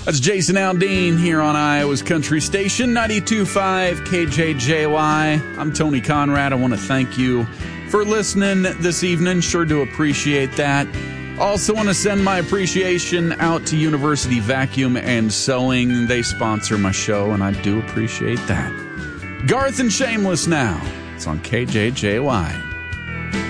That's Jason Aldean here on Iowa's Country Station, 92.5 KJJY. I'm Tony Conrad. I want to thank you for listening this evening. Sure do appreciate that. Also want to send my appreciation out to University Vacuum and Sewing. They sponsor my show, and I do appreciate that. Garth and Shameless now. It's on KJJY.